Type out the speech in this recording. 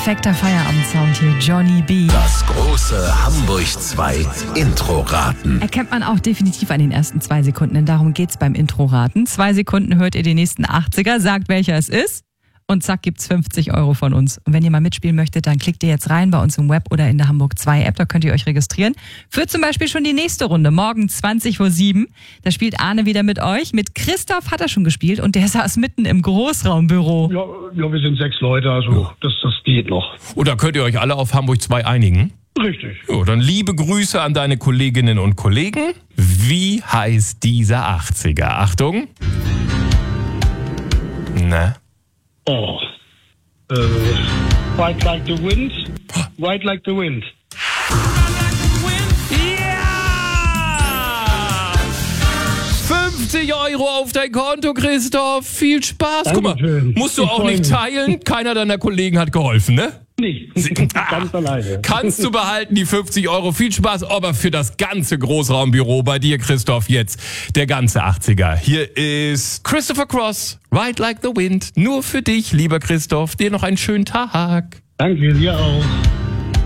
Perfekter Feierabendsound hier, Johnny B. Das große Hamburg 2 Intro-Raten. Erkennt man auch definitiv an den ersten 2 Sekunden, denn darum geht's beim Intro-Raten. 2 Sekunden hört ihr den nächsten 80er, sagt welcher es ist und zack gibt's 50 Euro von uns. Und wenn ihr mal mitspielen möchtet, dann klickt ihr jetzt rein bei uns im Web oder in der Hamburg 2 App, da könnt ihr euch registrieren. Für zum Beispiel schon die nächste Runde, morgen 20:07 Uhr. Da spielt Arne wieder mit euch. Mit Christoph hat er schon gespielt und der saß mitten im Großraumbüro. Ja, wir sind 6 Leute, also das geht noch. Und da könnt ihr euch alle auf Hamburg 2 einigen? Richtig. Jo, dann liebe Grüße an deine Kolleginnen und Kollegen. Wie heißt dieser 80er? Achtung. Na? Oh. Ride like the wind. Ride like the wind. Ja! 50 Euro auf dein Konto, Christoph. Viel Spaß. Guck mal, Dankeschön. musst du Ich auch freu nicht mich. teilen. Keiner deiner Kollegen hat geholfen, ne? Nee, ganz alleine. Kannst du behalten, die 50 Euro. Viel Spaß, aber für das ganze Großraumbüro bei dir, Christoph, jetzt der ganze 80er. Hier ist Christopher Cross, Ride Like the Wind. Nur für dich, lieber Christoph. Dir noch einen schönen Tag. Danke, dir auch.